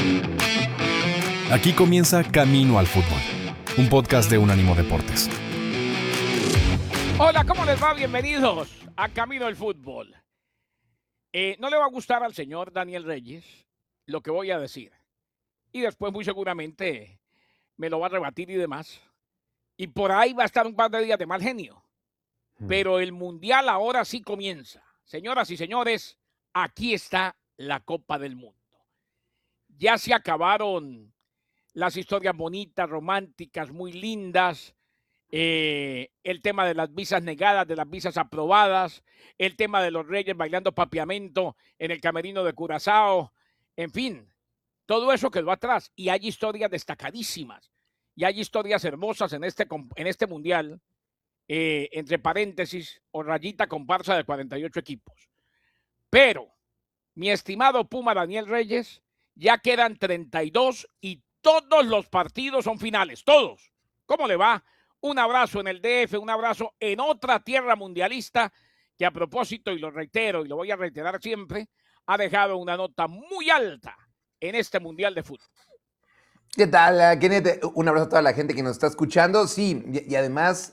Aquí comienza Camino al Fútbol, un podcast de Unánimo Deportes. Hola, ¿cómo les va? Bienvenidos a Camino al Fútbol. No le va a gustar al señor Daniel Reyes lo que voy a decir. Y después muy seguramente me lo va a rebatir y demás. Y por ahí va a estar un par de días de mal genio. Pero el Mundial ahora sí comienza. Señoras y señores, aquí está la Copa del Mundo. Ya se acabaron las historias bonitas, románticas, muy lindas. El tema de las visas negadas, de las visas aprobadas, el tema de los reyes bailando papiamento en el camerino de Curazao, en fin, todo eso quedó atrás y hay historias destacadísimas y hay historias hermosas en este mundial, entre paréntesis o rayita comparsa de 48 equipos. Pero, mi estimado Puma Daniel Reyes, ya quedan 32 y todos los partidos son finales, todos. ¿Cómo le va? Un abrazo en el DF, un abrazo en otra tierra mundialista que, a propósito, y lo reitero y lo voy a reiterar siempre, ha dejado una nota muy alta en este Mundial de Fútbol. ¿Qué tal, Kenneth? Un abrazo a toda la gente que nos está escuchando. Sí, y además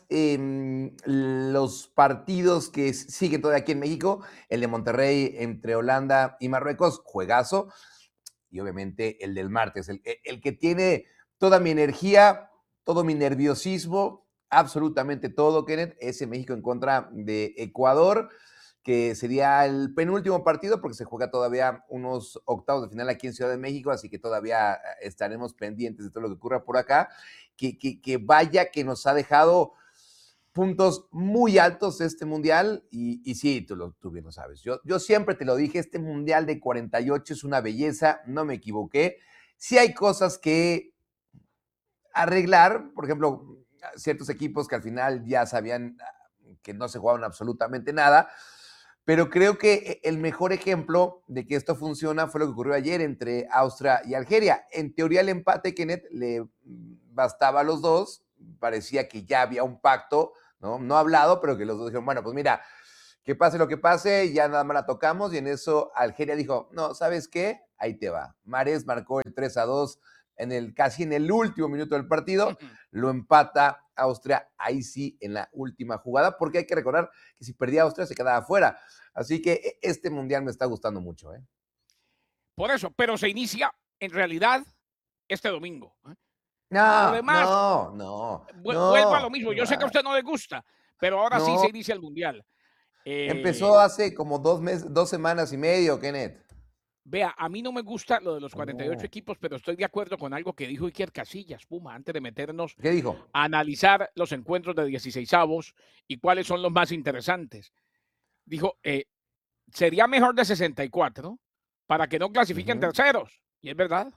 los partidos que siguen todavía aquí en México, el de Monterrey entre Holanda y Marruecos, juegazo, y obviamente el del martes, el que tiene toda mi energía, todo mi nerviosismo, absolutamente todo, Kenneth, ese México en contra de Ecuador, que sería el penúltimo partido porque se juega todavía unos octavos de final aquí en Ciudad de México, así que todavía estaremos pendientes de todo lo que ocurra por acá, que vaya que nos ha dejado puntos muy altos este mundial y sí, tú bien lo sabes. Yo siempre te lo dije, este mundial de 48 es una belleza, no me equivoqué. Sí hay cosas que arreglar, por ejemplo, ciertos equipos que al final ya sabían que no se jugaban absolutamente nada, pero creo que el mejor ejemplo de que esto funciona fue lo que ocurrió ayer entre Austria y Algeria. En teoría el empate, Kenneth, le bastaba a los dos, parecía que ya había un pacto, no hablado, pero que los dos dijeron, bueno, pues mira, que pase lo que pase, ya nada más la tocamos, y en eso Algeria dijo, no, ¿sabes qué? Ahí te va. Mahrez marcó el 3-2 casi en el último minuto del partido, lo empata Austria, ahí sí, en la última jugada, porque hay que recordar que si perdía Austria se quedaba fuera. Así que este mundial me está gustando mucho. Por eso, pero se inicia en realidad este domingo. Lo No, demás, vuelva a lo mismo. Yo sé que a usted no le gusta, pero ahora sí se inicia el Mundial. Empezó hace como 2 semanas y medio, Kenneth. Vea, a mí no me gusta lo de los 48 equipos, pero estoy de acuerdo con algo que dijo Iker Casillas, Puma, antes de meternos ¿Qué dijo? a analizar los encuentros de 16avos y cuáles son los más interesantes. Dijo, sería mejor de 64 para que no clasifiquen terceros. Y es verdad.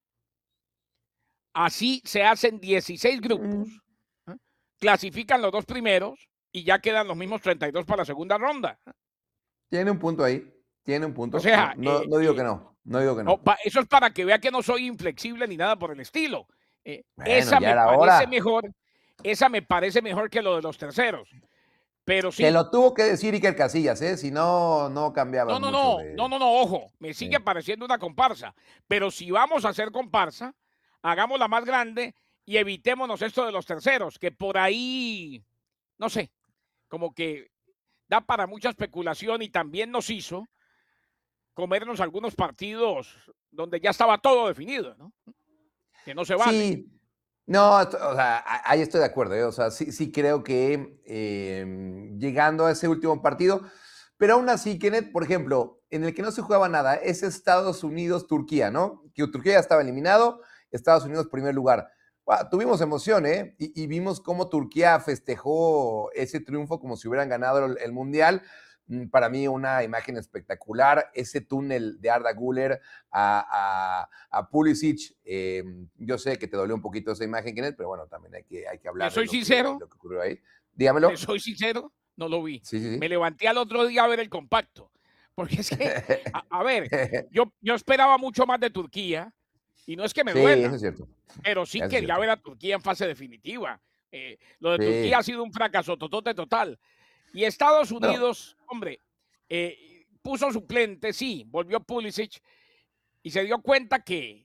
Así se hacen 16 grupos, clasifican los dos primeros y ya quedan los mismos 32 para la segunda ronda. Tiene un punto ahí, tiene un punto. O sea, no digo que no, no digo que no. Eso es para que vea que no soy inflexible ni nada por el estilo. Bueno, Esa ya me era parece hora. mejor, que lo de los terceros. Pero sí. Te lo tuvo que decir Iker Casillas, si no, no cambiaba mucho Ojo, me sigue pareciendo una comparsa. Pero si vamos a hacer comparsa, hagámosla más grande y evitémonos esto de los terceros, que por ahí, no sé, como que da para mucha especulación y también nos hizo comernos algunos partidos donde ya estaba todo definido, ¿no? Que no se vale. Sí, no, o sea, ahí estoy de acuerdo, o sea, sí creo que llegando a ese último partido, pero aún así, Kenneth, por ejemplo, en el que no se jugaba nada, es Estados Unidos-Turquía, ¿no? Que Turquía ya estaba eliminado, Estados Unidos primer lugar. Wow, tuvimos emoción, y vimos cómo Turquía festejó ese triunfo como si hubieran ganado el Mundial. Para mí una imagen espectacular, ese túnel de Arda Güler a Pulisic, yo sé que te dolió un poquito esa imagen, Kenneth, pero bueno, también hay que hablar ¿Le soy sincero? lo que ocurrió ahí. Dígamelo. ¿Le soy sincero? No lo vi. Sí. Me levanté al otro día a ver el compacto, porque es que, a ver, yo esperaba mucho más de Turquía, y no es que me Sí, duela, eso es cierto. pero sí Eso es quería cierto. ver a Turquía en fase definitiva. Lo de Turquía Sí. ha sido un fracaso total. Y Estados Bueno, Unidos, hombre, puso suplente, sí, volvió Pulisic y se dio cuenta que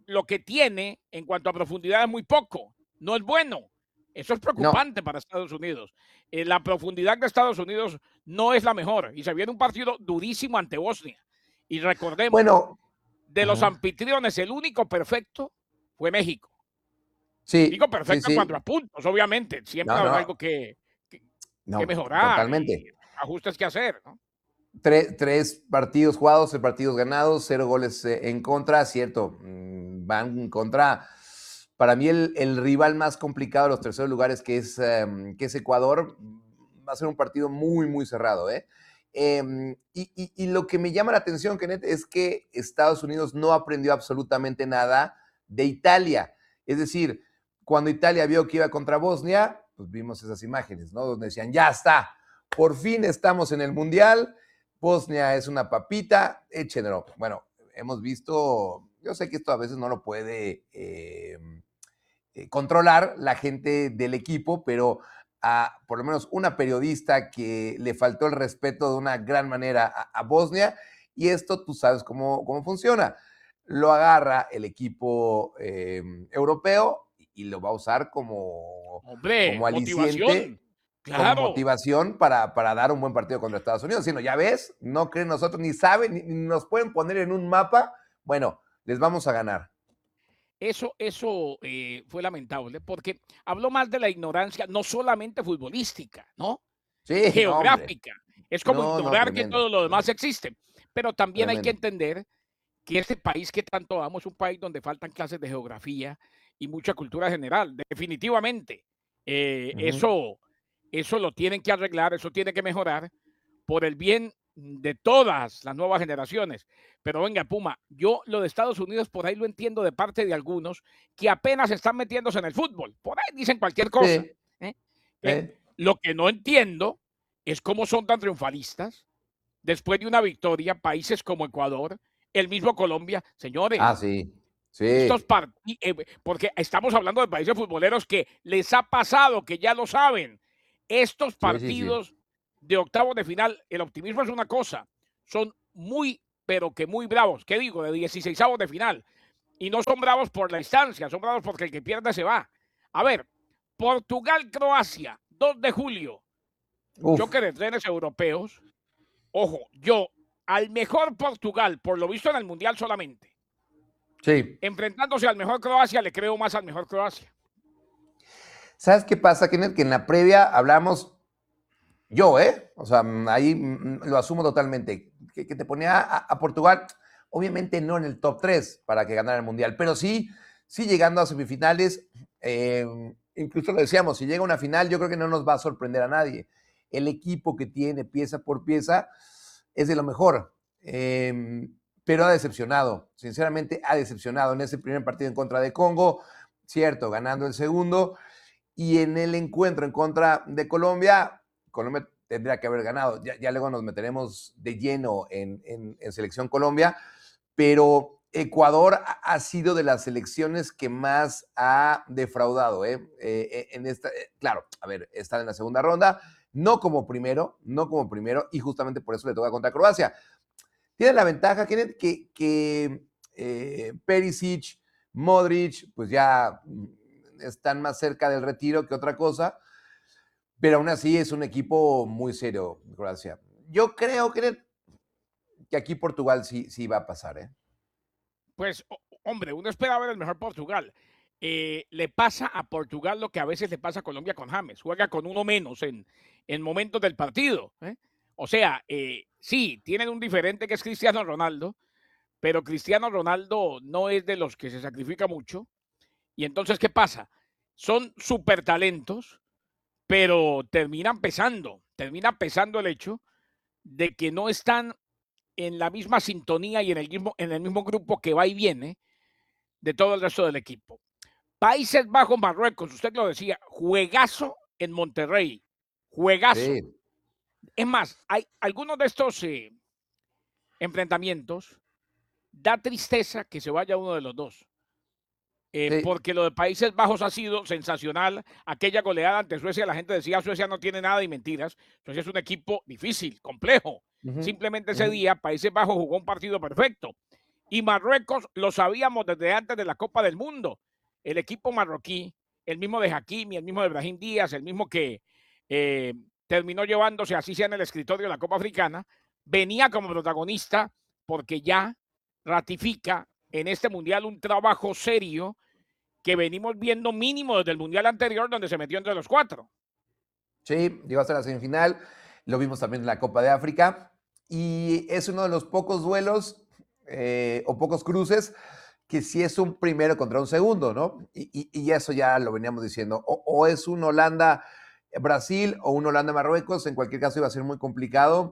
lo que tiene en cuanto a profundidad es muy poco, no es bueno. Eso es No, preocupante para Estados Unidos. La profundidad de Estados Unidos no es la mejor y se viene un partido durísimo ante Bosnia. Y recordemos, bueno, de los ajá, anfitriones, el único perfecto fue México. sí, Digo sí, perfecto en cuanto sí. a puntos, obviamente. Siempre No, habrá no, algo que no, mejorar y totalmente. ajustes que hacer, ¿no? Tres partidos jugados, 3 partidos ganados, 0 goles en contra, cierto, van en contra. Para mí el rival más complicado de los terceros lugares, que es Ecuador, va a ser un partido muy, muy cerrado. Y lo que me llama la atención, Kenneth, es que Estados Unidos no aprendió absolutamente nada de Italia. Es decir, cuando Italia vio que iba contra Bosnia, pues vimos esas imágenes, ¿no? Donde decían, ya está, por fin estamos en el Mundial. Bosnia es una papita, échenlo. Bueno, hemos visto, yo sé que esto a veces no lo puede controlar la gente del equipo, pero a por lo menos una periodista que le faltó el respeto de una gran manera a Bosnia, y esto tú sabes cómo funciona. Lo agarra el equipo europeo y lo va a usar Hombre, como aliciente, motivación. como Claro. motivación para dar un buen partido contra Estados Unidos. Sino, ya ves, no creen nosotros, ni saben, ni nos pueden poner en un mapa. Bueno, les vamos a ganar. Eso fue lamentable porque habló más de la ignorancia, no solamente futbolística, ¿no? Sí, no, hombre. Geográfica. Es como No, no, ignorar que tremendo, todo lo demás tremendo, existe. Pero también hay que tremendo. entender que este país que tanto amo es un país donde faltan clases de geografía y mucha cultura general, definitivamente. Eh, Ujú. eso, eso lo tienen que arreglar, eso tiene que mejorar por el bien de todas las nuevas generaciones. Pero venga, Puma, yo lo de Estados Unidos por ahí lo entiendo de parte de algunos que apenas están metiéndose en el fútbol. Por ahí dicen cualquier cosa. Sí, ¿Eh? Que sí. lo que no entiendo es cómo son tan triunfalistas después de una victoria, países como Ecuador, el mismo Colombia, Ah, señores, sí, estos sí, partidos, porque estamos hablando de países futboleros que les ha pasado, que ya lo saben. Estos sí, sí, sí. partidos de octavos de final, el optimismo es una cosa, son muy, pero que muy bravos. ¿Qué digo? De 16avos de final. Y no son bravos por la instancia, son bravos porque el que pierde se va. A ver, Portugal-Croacia, 2 de julio, Uf, choque de trenes europeos. Ojo, yo al mejor Portugal, por lo visto en el Mundial solamente, sí. enfrentándose al mejor Croacia, le creo más al mejor Croacia. ¿Sabes qué pasa, Kenneth? Que en la previa hablamos yo, ¿eh? O sea, ahí lo asumo totalmente. Que te ponía a Portugal, obviamente no en el top 3 para que ganara el Mundial, pero sí, sí llegando a semifinales. Incluso lo decíamos, si llega a una final, yo creo que no nos va a sorprender a nadie. El equipo que tiene pieza por pieza es de lo mejor. Pero ha decepcionado, sinceramente ha decepcionado en ese primer partido en contra de Congo, cierto, ganando el segundo, y en el encuentro en contra de Colombia, Colombia tendría que haber ganado. Ya luego nos meteremos de lleno en Selección Colombia, pero Ecuador ha sido de las selecciones que más ha defraudado. En esta, claro, a ver, está en la segunda ronda, no como primero, y justamente por eso le toca contra Croacia. Tiene la ventaja, Kenneth, que Perisic, Modric, pues ya están más cerca del retiro que otra cosa, pero aún así es un equipo muy serio, Croacia. Yo creo, Kenneth, que aquí Portugal sí va a pasar, ¿eh? Pues, hombre, uno espera ver el mejor Portugal. Le pasa a Portugal lo que a veces le pasa a Colombia con James. Juega con uno menos en momentos del partido. O sea, sí, tienen un diferente que es Cristiano Ronaldo, pero Cristiano Ronaldo no es de los que se sacrifica mucho. Y entonces, ¿qué pasa? Son súper talentos, pero termina pesando el hecho de que no están en la misma sintonía y en el mismo grupo que va y viene de todo el resto del equipo. Países Bajos, Marruecos, usted lo decía, juegazo en Monterrey, juegazo. Sí, Es más, hay algunos de estos enfrentamientos, da tristeza que se vaya uno de los dos. sí. Porque lo de Países Bajos ha sido sensacional. Aquella goleada ante Suecia, la gente decía Suecia no tiene nada y mentiras. Suecia es un equipo difícil, complejo. Uh -huh, Simplemente uh ese -huh. día Países Bajos jugó un partido perfecto. Y Marruecos lo sabíamos desde antes de la Copa del Mundo. El equipo marroquí, el mismo de Hakimi, el mismo de Brahim Díaz, el mismo que terminó llevándose, así sea en el escritorio de la Copa Africana, venía como protagonista porque ya ratifica en este Mundial un trabajo serio que venimos viendo mínimo desde el Mundial anterior, donde se metió entre los 4. Sí, llegó hasta la semifinal, lo vimos también en la Copa de África, y es uno de los pocos duelos o pocos cruces que sí es un primero contra un segundo, ¿no? Y eso ya lo veníamos diciendo. O es un Holanda-Brasil o un Holanda-Marruecos, en cualquier caso iba a ser muy complicado.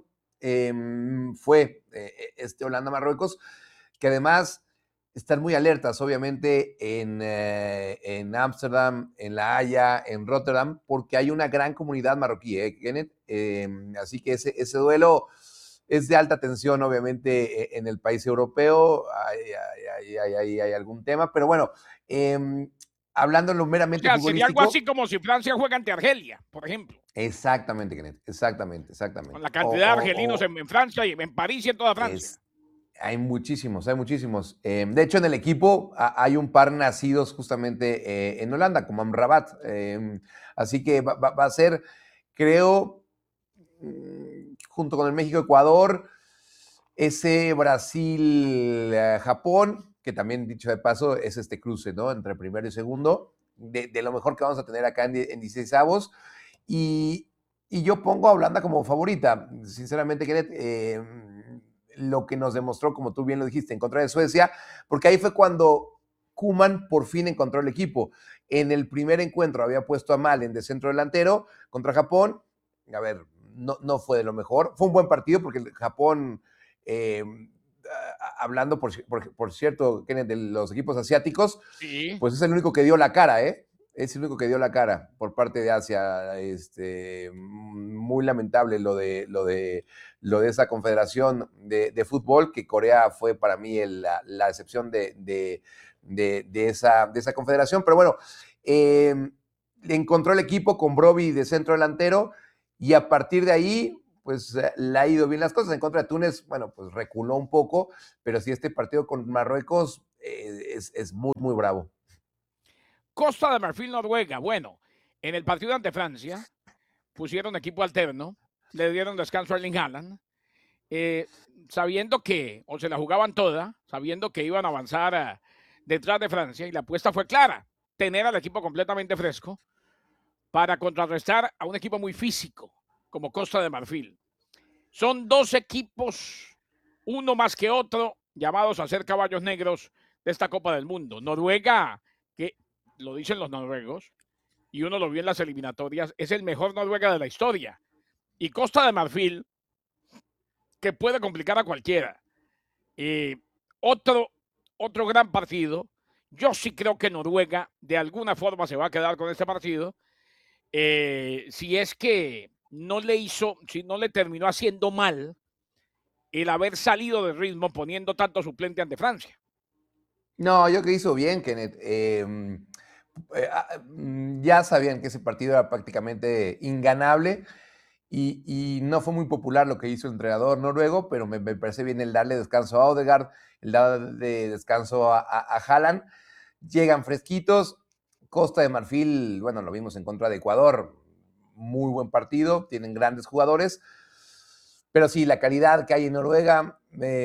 Fue este Holanda-Marruecos, que además están muy alertas, obviamente, en Ámsterdam, en La Haya, en Rotterdam, porque hay una gran comunidad marroquí, Kenneth. Así que ese duelo es de alta tensión, obviamente, en el país europeo. Hay algún tema, pero bueno, hablándolo meramente Sería algo futbolístico. así como si Francia juega ante Argelia, por ejemplo. Exactamente, Kenneth, exactamente. Con la cantidad de argelinos en Francia y en París y en toda Francia. Hay muchísimos. De hecho, en el equipo hay un par nacidos justamente en Holanda, como Amrabat. Así que va a ser, creo, junto con el México-Ecuador, ese Brasil-Japón, que también, dicho de paso, es este cruce, ¿no? Entre primero y segundo, de lo mejor que vamos a tener acá en 16avos. Y yo pongo a Holanda como favorita. Sinceramente, Kenneth, lo que nos demostró, como tú bien lo dijiste, en contra de Suecia, porque ahí fue cuando Koeman por fin encontró el equipo. En el primer encuentro había puesto a Malen de centro delantero contra Japón. A ver, no fue de lo mejor. Fue un buen partido porque el Japón, hablando por cierto, Kenneth, de los equipos asiáticos, sí, pues es el único que dio la cara, ¿eh? Es el único que dio la cara por parte de Asia. Muy lamentable lo de esa confederación de fútbol, que Corea fue para mí la excepción de esa confederación. Pero bueno, encontró el equipo con Brobbey de centro delantero, y a partir de ahí, pues le ha ido bien las cosas. En contra de Túnez, bueno, pues reculó un poco, pero sí, este partido con Marruecos es muy, muy bravo. Costa de Marfil, Noruega. Bueno, en el partido ante Francia pusieron equipo alterno, le dieron descanso a Erling Haaland, sabiendo que, o se la jugaban toda, sabiendo que iban a avanzar detrás de Francia, y la apuesta fue clara, tener al equipo completamente fresco para contrarrestar a un equipo muy físico como Costa de Marfil. Son 2 equipos, uno más que otro, llamados a ser caballos negros de esta Copa del Mundo. Noruega, que lo dicen los noruegos, y uno lo vio en las eliminatorias, es el mejor Noruega de la historia. Y Costa de Marfil, que puede complicar a cualquiera. Otro gran partido. Yo sí creo que Noruega de alguna forma se va a quedar con este partido. Si es que si no le terminó haciendo mal el haber salido de ritmo poniendo tanto suplente ante Francia. No, yo creo que hizo bien, Kenneth. Ya sabían que ese partido era prácticamente inganable, y no fue muy popular lo que hizo el entrenador noruego, pero me parece bien el darle descanso a Odegaard, el darle descanso a Haaland. Llegan fresquitos. Costa de Marfil, bueno, lo vimos en contra de Ecuador, muy buen partido, tienen grandes jugadores, pero sí, la calidad que hay en Noruega,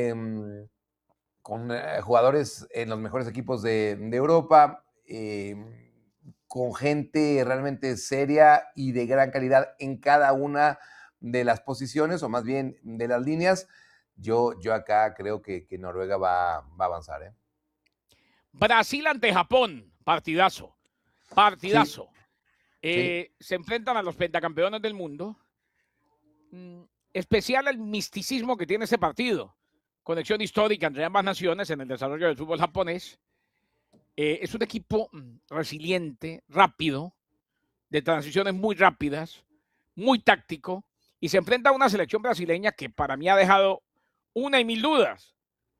con jugadores en los mejores equipos de Europa, con gente realmente seria y de gran calidad en cada una de las posiciones, o más bien de las líneas. Yo acá creo que Noruega va a avanzar, ¿eh? Brasil ante Japón, partidazo. Sí, sí. Se enfrentan a los pentacampeones del mundo. Especial el misticismo que tiene este partido. Conexión histórica entre ambas naciones en el desarrollo del fútbol japonés. Es un equipo resiliente, rápido, de transiciones muy rápidas, muy táctico, y se enfrenta a una selección brasileña que para mí ha dejado una y mil dudas.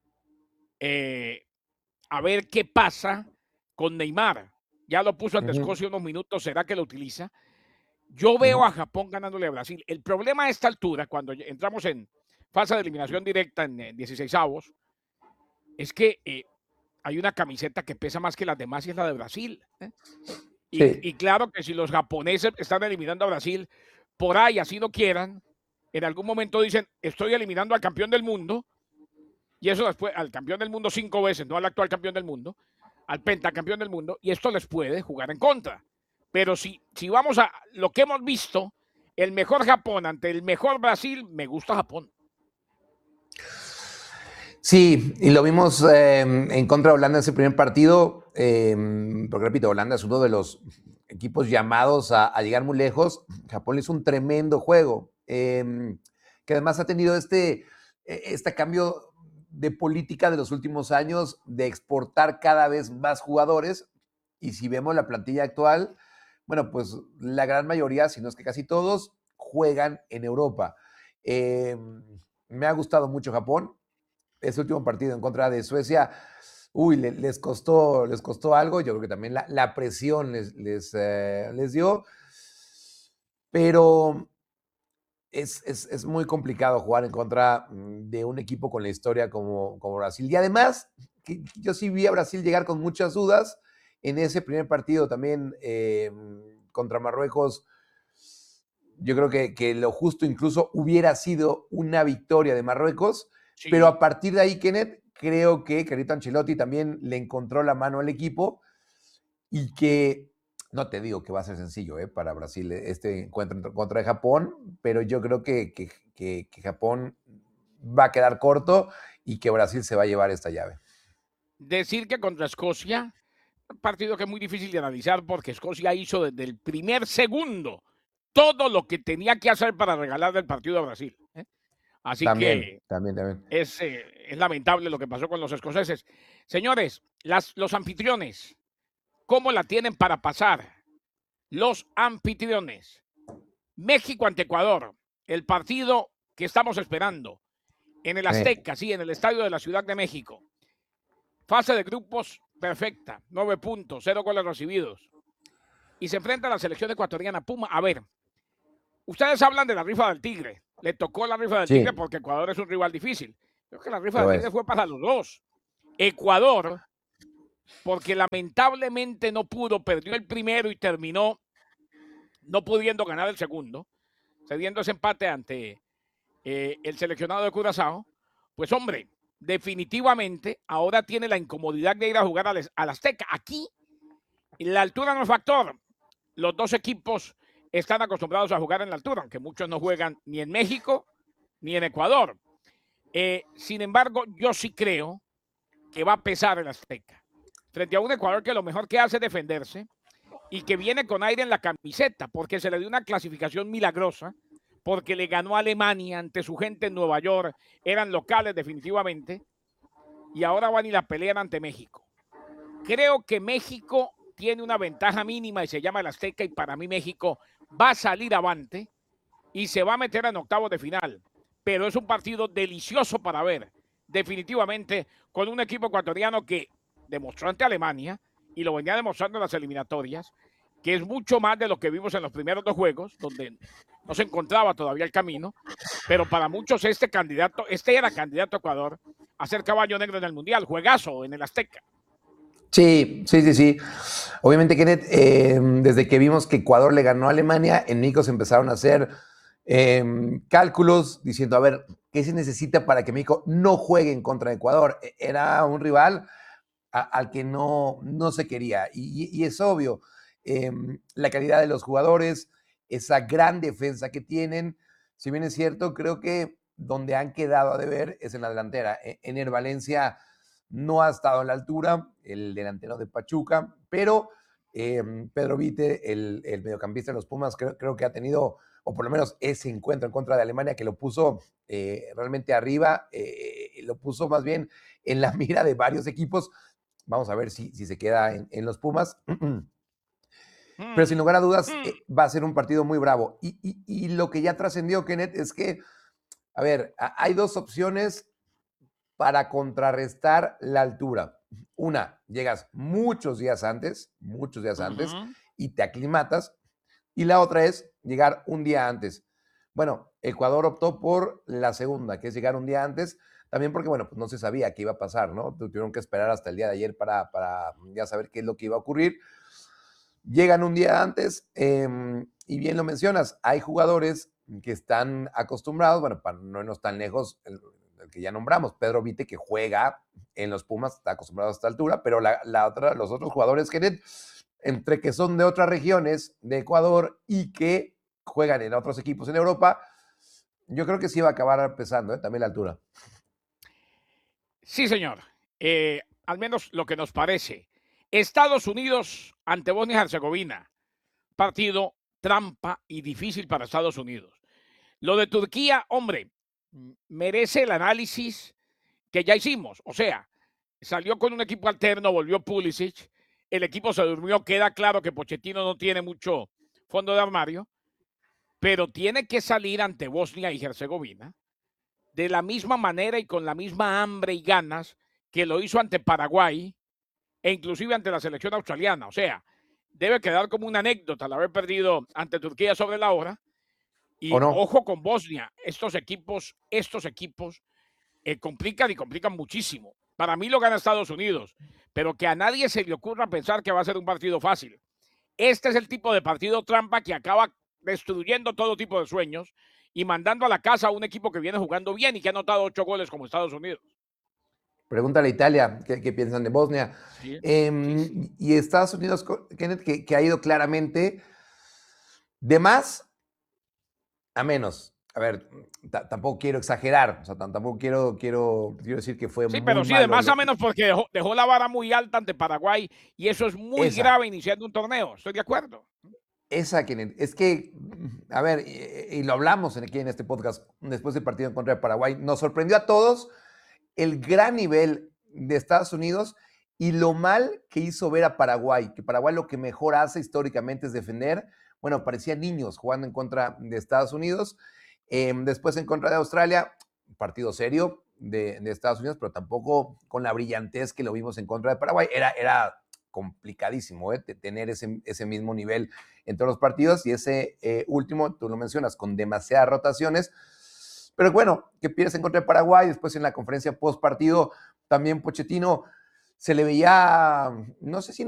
A ver qué pasa con Neymar. Ya lo puso ante Escocia unos minutos, ¿será que lo utiliza? Yo veo a Japón ganándole a Brasil. El problema a esta altura, cuando entramos en fase de eliminación directa en 16avos, es que hay una camiseta que pesa más que las demás y es la de Brasil. Sí. Y claro que si los japoneses están eliminando a Brasil, por ahí así no quieran, en algún momento dicen, estoy eliminando al campeón del mundo, y eso después, al campeón del mundo 5 veces, no al actual campeón del mundo, al pentacampeón del mundo, y esto les puede jugar en contra. Pero si vamos a lo que hemos visto, el mejor Japón ante el mejor Brasil, me gusta Japón. Sí, y lo vimos en contra de Holanda en ese primer partido, porque repito, Holanda es uno de los equipos llamados a llegar muy lejos. Japón hizo un tremendo juego, que además ha tenido este cambio de política de los últimos años de exportar cada vez más jugadores. Y si vemos la plantilla actual, bueno, pues la gran mayoría, si no es que casi todos, juegan en Europa. Me ha gustado mucho Japón. Ese último partido en contra de Suecia, les costó algo. Yo creo que también la presión les dio. Pero es muy complicado jugar en contra de un equipo con la historia como Brasil. Y además, yo sí vi a Brasil llegar con muchas dudas en ese primer partido también contra Marruecos. Yo creo que lo justo incluso hubiera sido una victoria de Marruecos, Sí. pero a partir de ahí, Kenneth, creo que Carito Ancelotti también le encontró la mano al equipo y que, no te digo que va a ser sencillo para Brasil este encuentro contra Japón, pero yo creo que Japón va a quedar corto y que Brasil se va a llevar esta llave. Decir que contra Escocia, un partido que es muy difícil de analizar porque Escocia hizo desde el primer segundo todo lo que tenía que hacer para regalarle el partido a Brasil. Así que también. es lamentable lo que pasó con los escoceses. Señores, los anfitriones, ¿cómo la tienen para pasar? Los anfitriones. México ante Ecuador, el partido que estamos esperando en el Azteca, sí, en el estadio de la Ciudad de México. Fase de grupos perfecta, 9 puntos, 0 goles recibidos. Y se enfrenta a la selección ecuatoriana Puma. A ver, ustedes hablan de la rifa del Tigre. Le tocó la rifa del Tigre porque Ecuador es un rival difícil. Creo que la rifa del Tigre fue para los dos. Ecuador, porque lamentablemente no pudo, perdió el primero y terminó no pudiendo ganar el segundo, cediendo ese empate ante el seleccionado de Curazao. Pues hombre, definitivamente ahora tiene la incomodidad de ir a jugar al Azteca. Aquí la altura no es factor. Los dos equipos están acostumbrados a jugar en la altura, aunque muchos no juegan ni en México ni en Ecuador. Sin embargo, yo sí creo que va a pesar el Azteca frente a un Ecuador que lo mejor que hace es defenderse y que viene con aire en la camiseta porque se le dio una clasificación milagrosa, porque le ganó a Alemania ante su gente en Nueva York, eran locales definitivamente, y ahora van y la pelean ante México. Creo que México tiene una ventaja mínima y se llama el Azteca, y para mí México va a salir avante y se va a meter en octavos de final. Pero es un partido delicioso para ver, definitivamente, con un equipo ecuatoriano que demostró ante Alemania y lo venía demostrando en las eliminatorias, que es mucho más de lo que vimos en los primeros dos juegos, donde no se encontraba todavía el camino, pero para muchos este era candidato a Ecuador a ser caballo negro en el Mundial, juegazo en el Azteca. Sí. Obviamente, Kenneth, desde que vimos que Ecuador le ganó a Alemania, en México se empezaron a hacer cálculos diciendo, a ver, ¿qué se necesita para que México no juegue en contra de Ecuador? Era un rival al que no se quería. Y es obvio, la calidad de los jugadores, esa gran defensa que tienen, si bien es cierto, creo que donde han quedado a deber es en la delantera. Ener Valencia no ha estado a la altura, el delantero de Pachuca, pero Pedro Vite, el mediocampista de los Pumas, creo que ha tenido, o por lo menos ese encuentro en contra de Alemania, que lo puso realmente arriba, lo puso más bien en la mira de varios equipos. Vamos a ver si se queda en los Pumas. Pero sin lugar a dudas va a ser un partido muy bravo. Y lo que ya trascendió, Kenneth, es que, a ver, hay dos opciones para contrarrestar la altura. Una, llegas muchos días antes, y te aclimatas. Y la otra es llegar un día antes. Bueno, Ecuador optó por la segunda, que es llegar un día antes. también porque, bueno, pues no se sabía qué iba a pasar, ¿no? Tuvieron que esperar hasta el día de ayer para ya saber qué es lo que iba a ocurrir. Llegan un día antes, y bien lo mencionas, hay jugadores que están acostumbrados, bueno, para no irnos tan lejos, el que ya nombramos, Pedro Vite, que juega en los Pumas, está acostumbrado a esta altura, pero los otros jugadores, Kenneth, entre que son de otras regiones de Ecuador y que juegan en otros equipos en Europa, yo creo que sí va a acabar pesando, también la altura. Sí, señor. Al menos lo que nos parece. Estados Unidos ante Bosnia y Herzegovina. Partido trampa y difícil para Estados Unidos. Lo de Turquía, hombre, merece el análisis que ya hicimos. O sea, salió con un equipo alterno, volvió Pulisic, el equipo se durmió, queda claro que Pochettino no tiene mucho fondo de armario, pero tiene que salir ante Bosnia y Herzegovina de la misma manera y con la misma hambre y ganas que lo hizo ante Paraguay e inclusive ante la selección australiana. O sea, debe quedar como una anécdota el haber perdido ante Turquía sobre la hora. Y no? ojo con Bosnia, estos equipos complican y complican muchísimo. Para mí lo gana Estados Unidos, pero que a nadie se le ocurra pensar que va a ser un partido fácil. Este es el tipo de partido trampa que acaba destruyendo todo tipo de sueños y mandando a la casa a un equipo que viene jugando bien y que ha anotado 8 goles como Estados Unidos. Pregúntale a Italia qué piensan de Bosnia. Sí, sí. Y Estados Unidos, Kenneth, que ha ido claramente de más a menos. A ver, tampoco quiero exagerar, o sea, tampoco quiero decir que fue sí, muy pero sí, de más a menos porque dejó la vara muy alta ante Paraguay y eso es muy grave iniciando un torneo. Estoy de acuerdo. Esa, Kenneth, es que, a ver, y lo hablamos aquí en este podcast después del partido en contra de Paraguay, nos sorprendió a todos el gran nivel de Estados Unidos y lo mal que hizo ver a Paraguay, que Paraguay lo que mejor hace históricamente es defender. Bueno, parecían niños jugando en contra de Estados Unidos. Después en contra de Australia, partido serio de Estados Unidos, pero tampoco con la brillantez que lo vimos en contra de Paraguay. Era complicadísimo tener ese mismo nivel en todos los partidos y ese último, tú lo mencionas, con demasiadas rotaciones. Pero bueno, que pierdes en contra de Paraguay, después en la conferencia post partido también Pochettino se le veía, no sé si